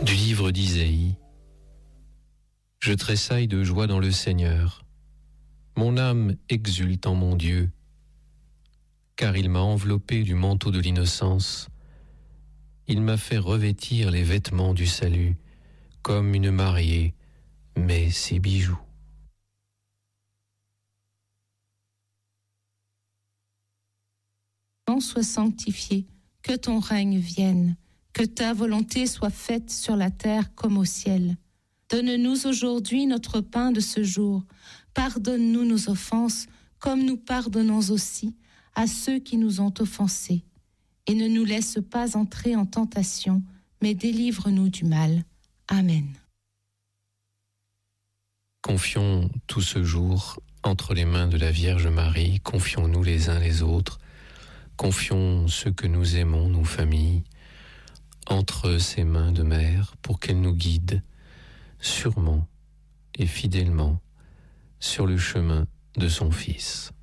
Du livre d'Isaïe. Je tressaille de joie dans le Seigneur. Mon âme exulte en mon Dieu, car il m'a enveloppé du manteau de l'innocence. Il m'a fait revêtir les vêtements du salut, comme une mariée met ses bijoux. Sois sanctifié, que ton règne vienne, que ta volonté soit faite sur la terre comme au ciel. Donne-nous aujourd'hui notre pain de ce jour. Pardonne-nous nos offenses, comme nous pardonnons aussi à ceux qui nous ont offensés. Et ne nous laisse pas entrer en tentation, mais délivre-nous du mal. Amen. Confions tout ce jour entre les mains de la Vierge Marie, confions-nous les uns les autres, confions ceux que nous aimons, nos familles, entre ses mains de mère pour qu'elle nous guide sûrement et fidèlement sur le chemin de son Fils.